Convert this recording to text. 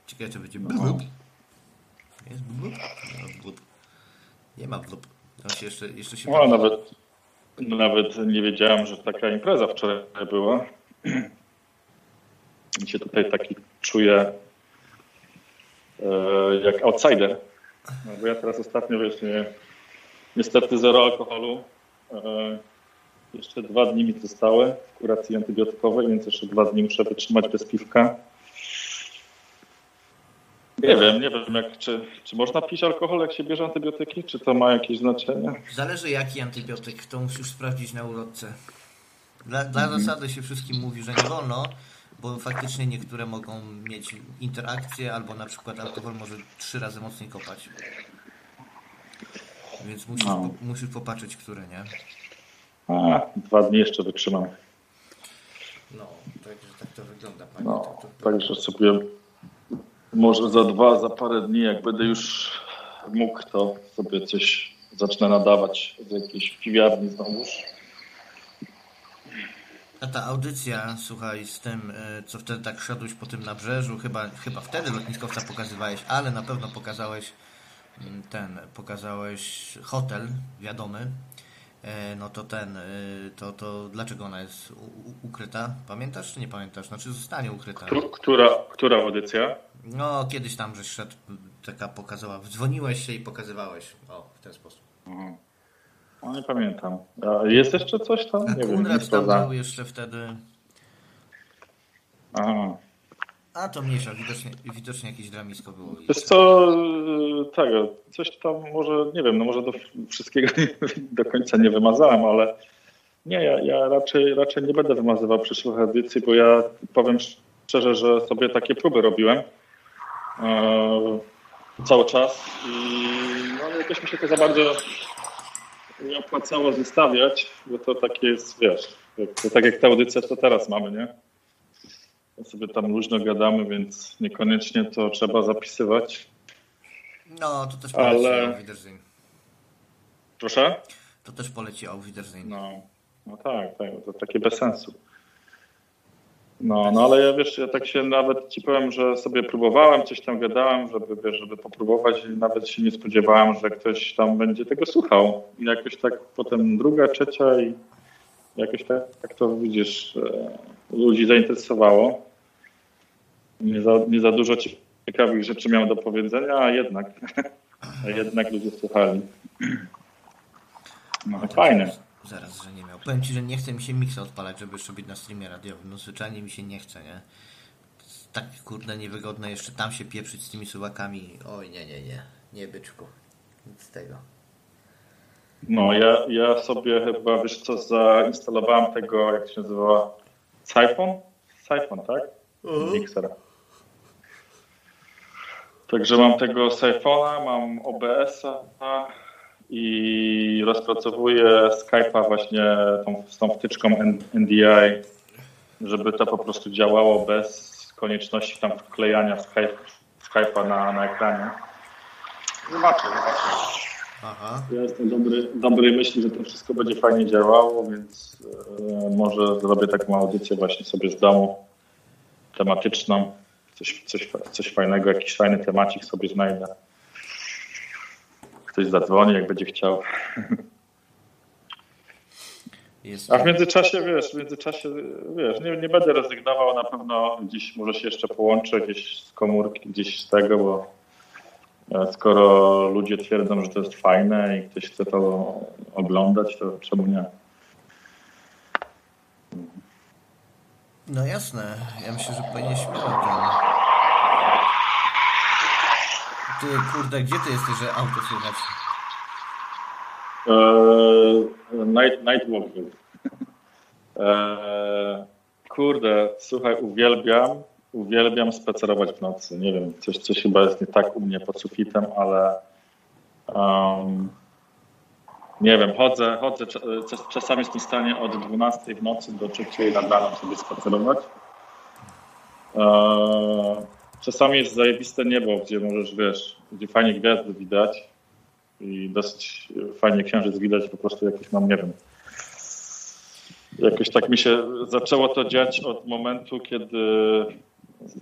Ciekawe, czy będzie blub. Jest blub? Nie ma blub. Nie ma blub. Jeszcze się No, nawet nie wiedziałem, że taka impreza wczoraj była. I się tutaj taki czuję jak outsider. No, bo ja teraz ostatnio, wiesz, niestety zero alkoholu. Jeszcze 2 dni mi zostały w kuracji antybiotykowej, więc jeszcze 2 dni muszę wytrzymać bez piwka. Nie wiem, czy można pić alkohol, jak się bierze antybiotyki, czy to ma jakieś znaczenie? Zależy jaki antybiotyk, to musisz sprawdzić na ulotce. Dla zasady się wszystkim mówi, że nie wolno, bo faktycznie niektóre mogą mieć interakcję, albo na przykład alkohol może 3 razy mocniej kopać. Więc musisz popatrzeć, które, nie? 2 dni jeszcze wytrzymam. No, także tak to wygląda, panie. No, także sobie może za parę dni, jak będę już mógł, to sobie coś zacznę nadawać z jakiejś piwiarni znowuż. A ta audycja, słuchaj, z tym, co wtedy tak szedłeś po tym nabrzeżu, chyba wtedy lotniskowca pokazywałeś, ale na pewno pokazałeś hotel, wiadomy. No to to dlaczego ona jest ukryta? Pamiętasz czy nie pamiętasz? Znaczy zostanie ukryta. Która audycja? No kiedyś tam, żeś szedł, taka pokazała, dzwoniłeś się i pokazywałeś. O, w ten sposób. No nie pamiętam. A jest jeszcze coś tam? A Kunrad tam był jeszcze wtedy. Aha. A to mniejsza, widocznie jakieś dramisko było. Wiesz co, tego, coś tam może, nie wiem, no może do wszystkiego do końca nie wymazałem, ale nie, ja raczej nie będę wymazywał przyszłych edycji, bo ja powiem szczerze, że sobie takie próby robiłem cały czas i no jakoś mi się to za bardzo nie opłacało zostawiać, bo to takie jest, wiesz, to tak jak ta audycja, to teraz mamy, nie? Sobie tam luźno gadamy, więc niekoniecznie to trzeba zapisywać. No, to też poleci Auf Wiedersehen. Proszę? To też poleci Auf Wiedersehen. No tak, to takie bez sensu. No ale ja tak się nawet ci powiem, że sobie próbowałem, coś tam gadałem, żeby popróbować i nawet się nie spodziewałem, że ktoś tam będzie tego słuchał. I jakoś tak potem druga, trzecia i jakoś tak to widzisz, ludzi zainteresowało. Nie za dużo ciekawych rzeczy miałem do powiedzenia, a jednak ludzie słuchali. No fajne. Zaraz, że nie miał. Powiem ci, że nie chce mi się miksa odpalać, żeby jeszcze być na streamie radiowym. No zwyczajnie mi się nie chce, nie? Tak kurde niewygodne jeszcze tam się pieprzyć z tymi suwakami. Oj, nie byczku. Nic z tego. No ja sobie chyba, wiesz co, zainstalowałem tego, jak się nazywa, Siphon, tak? Miksera. Także mam tego Siphona, mam OBS-a i rozpracowuję Skype'a właśnie z tą wtyczką NDI, żeby to po prostu działało bez konieczności tam wklejania Skype'a na ekranie. Zobaczę. Aha. Ja jestem dobrej myśli, że to wszystko będzie fajnie działało, więc może zrobię taką audycję właśnie sobie z domu tematyczną. Coś fajnego, jakiś fajny temacik sobie znajdę. Ktoś zadzwoni, jak będzie chciał. A w międzyczasie, wiesz, nie będę rezygnował, na pewno gdzieś może się jeszcze połączę gdzieś z komórki, gdzieś z tego, bo skoro ludzie twierdzą, że to jest fajne i ktoś chce to oglądać, to czemu nie? No jasne, ja myślę, że powinien śmiało ten. Ty, kurde, gdzie ty jesteś, że auto słychać? Nightwalk. Kurde, słuchaj, uwielbiam spacerować w nocy. Nie wiem, coś chyba jest nie tak u mnie pod sufitem, ale nie wiem, chodzę, czasami jestem w stanie od 12 w nocy do 3 nad ranem sobie spacerować. Czasami jest zajebiste niebo, gdzie możesz, wiesz, gdzie fajnie gwiazdy widać i dosyć fajnie księżyc widać, po prostu jakoś mam, nie wiem. Jakoś tak mi się zaczęło to dziać od momentu, kiedy